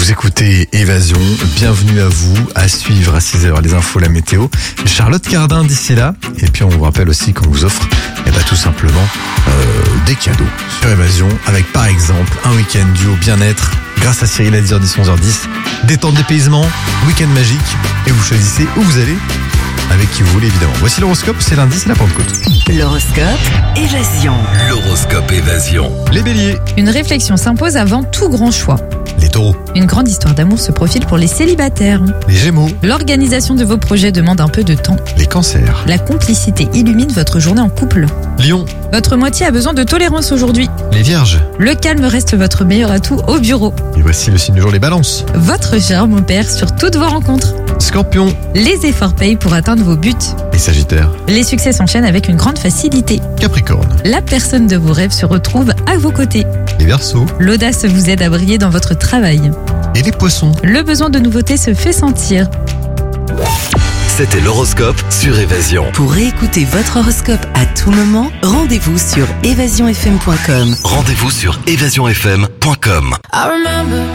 Vous écoutez Évasion, bienvenue à vous, à suivre à 6h les infos, la météo. Charlotte Cardin d'ici là, et puis on vous rappelle aussi qu'on vous offre tout simplement des cadeaux sur Évasion, avec par exemple un week-end duo bien-être grâce à Cyril à 10h10, 11h10, détente dépaysement, week-end magique, et vous choisissez où vous allez, avec qui vous voulez évidemment. Voici l'horoscope, c'est lundi, c'est la Pentecôte. L'horoscope Évasion. L'horoscope Évasion. Les béliers, Une réflexion s'impose avant tout grand choix. les taureaux, Une grande histoire d'amour se profile pour les célibataires. les gémeaux, L'organisation de vos projets demande un peu de temps. les cancers, La complicité illumine votre journée en couple. lions, Votre moitié a besoin de tolérance aujourd'hui. les vierges. Le calme reste votre meilleur atout au bureau. Et voici le signe du jour, les balances. Votre charme opère sur toutes vos rencontres. Scorpion, Les efforts payent pour atteindre vos buts. les sagittaires, Les succès s'enchaînent avec une grande facilité. Capricorne, La personne de vos rêves se retrouve à vos côtés. les verseaux L'audace vous aide à briller dans votre travail. et les poissons. Le besoin de nouveauté se fait sentir. C'était l'horoscope sur Évasion. Pour réécouter votre horoscope à tout moment, rendez-vous sur évasionfm.com. Rendez-vous sur évasionfm.com. I remember